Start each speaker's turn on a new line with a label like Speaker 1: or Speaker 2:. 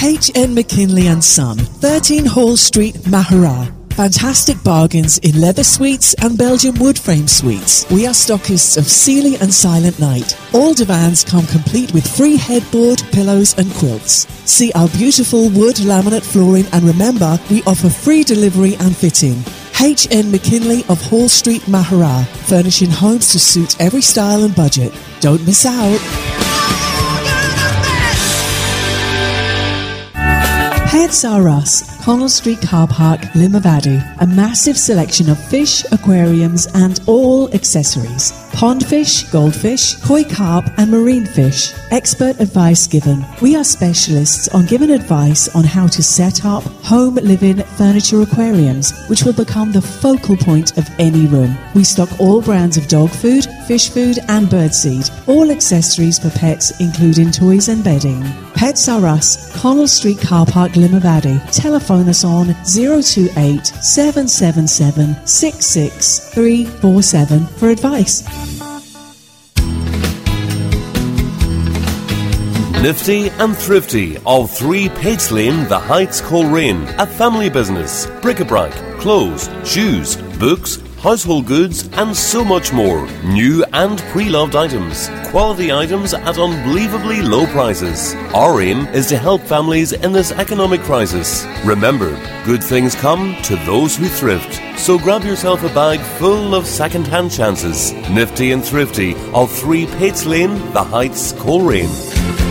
Speaker 1: H.N. McKinley and Son, 13 Hall Street, Mahara. Fantastic bargains in leather suites and Belgian wood frame suites. We are stockists of Sealy and Silent Night. All divans come complete with free headboard, pillows and quilts. See our beautiful wood laminate flooring, and remember, we offer free delivery and fitting. H.N. McKinley of Hall Street, Mahara, furnishing homes to suit every style and budget. Don't miss out. Pets Are Us, Connell Street Car Park, Limavady. A massive selection of fish, aquariums and all accessories. Pond fish, goldfish, koi carp and marine fish. Expert advice given. We are specialists on giving advice on how to set up home living furniture aquariums, which will become the focal point of any room. We stock all brands of dog food, fish food and birdseed. All accessories for pets, including toys and bedding. Pets Are Us, Connell Street Car Park, Limavady. Telephone us on 028 777 66347 for advice.
Speaker 2: Nifty and Thrifty of 3 Pates Lane, The Heights, Coleraine. A family business. Bric-a-brac, clothes, shoes, books, household goods and so much more. New and pre-loved items. Quality items at unbelievably low prices. Our aim is to help families in this economic crisis. Remember, good things come to those who thrift. So grab yourself a bag full of second-hand chances. Nifty and Thrifty of 3 Pates Lane, The Heights, Coleraine.